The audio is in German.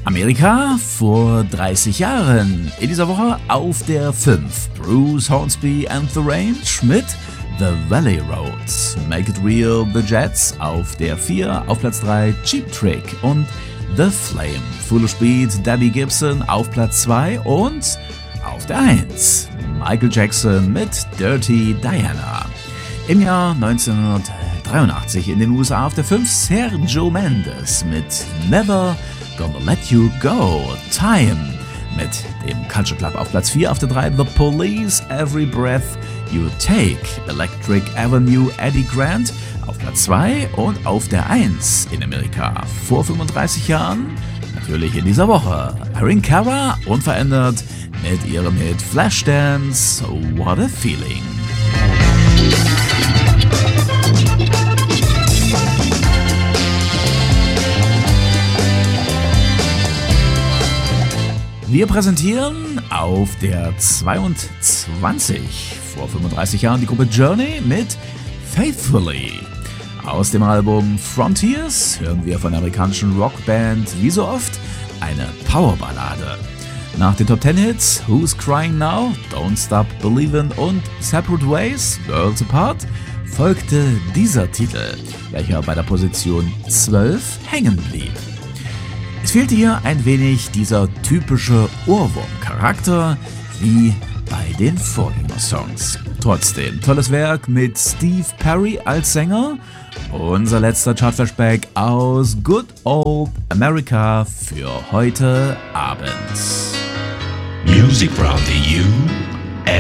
Amerika vor 30 Jahren. In dieser Woche auf der 5 Bruce Hornsby and the Range mit The Valley Road. Make It Real, The Jets auf der 4, auf Platz 3 Cheap Trick und The Flame. Full Speed, Debbie Gibson auf Platz 2 und auf der 1 Michael Jackson mit Dirty Diana. Im Jahr 1983 in den USA auf der 5 Sergio Mendes mit Never Gonna Let You Go. Time mit dem Culture Club auf Platz 4, auf der 3 The Police, Every Breath You Take. Electric Avenue, Eddie Grant auf Platz 2 und auf der 1 in Amerika vor 35 Jahren, natürlich in dieser Woche, Erin Cara unverändert mit ihrem Hit Flashdance, What a Feeling. Wir präsentieren auf der 22 vor 35 Jahren die Gruppe Journey mit Faithfully. Aus dem Album Frontiers hören wir von der amerikanischen Rockband wie so oft eine Powerballade. Nach den Top 10 Hits Who's Crying Now, Don't Stop Believin' und Separate Ways, Worlds Apart folgte dieser Titel, welcher bei der Position 12 hängen blieb. Es fehlte hier ein wenig dieser typische Ohrwurm-Charakter wie bei den Vorgängersongs. Trotzdem, tolles Werk mit Steve Perry als Sänger. Unser letzter Chart-Flashback aus Good Old America für heute Abend. Music brought to you